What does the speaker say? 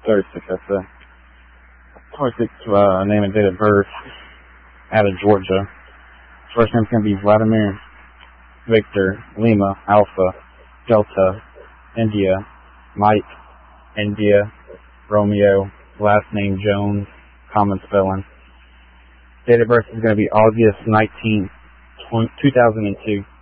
36, that's the 26 name and date of birth out of Georgia. First name's going to be Vladimir Victor Lima Alpha Delta India Mike India Romeo. Last name Jones, common spelling. Date of birth is going to be August 19th, 2002.